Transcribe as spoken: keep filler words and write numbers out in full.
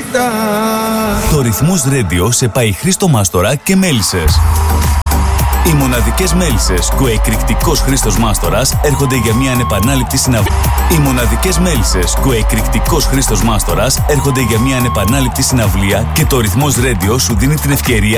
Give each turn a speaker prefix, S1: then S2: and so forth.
S1: Το Ρυθμός Radio σε πάει Χρήστο Μάστορα και μέλισσες. Οι μοναδικές μέλισσες και ο εκρηκτικός Χρήστος Μάστορας έρχονται για μια ανεπανάληπτη συναυλία. Οι μοναδικές μέλισσες και ο εκρηκτικός Χρήστος Μάστορας έρχονται για μια ανεπανάληπτη συναυλία και το Ρυθμός Radio σου δίνει την ευκαιρία